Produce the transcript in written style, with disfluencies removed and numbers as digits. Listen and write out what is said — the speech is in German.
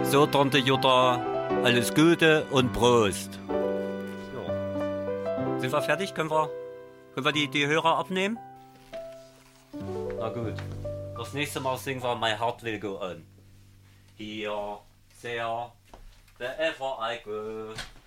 So, Tante Jutta, alles Gute und Prost. So. Sind wir fertig? Können wir die Hörer abnehmen? Na gut. Das nächste Mal singen wir My Heart Will Go On. Here, there, wherever I go.